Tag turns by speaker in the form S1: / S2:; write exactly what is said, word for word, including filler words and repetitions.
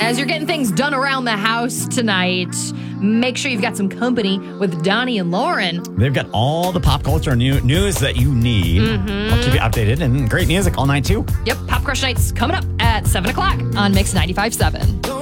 S1: as you're getting things done around the house tonight, make sure you've got some company with Donnie and Lauren.
S2: They've got all the pop culture new- news that you need.
S1: Mm-hmm.
S2: I'll keep you updated and great music all night, too.
S1: Yep, Pop Crush Night's coming up at seven o'clock on Mix ninety-five point seven.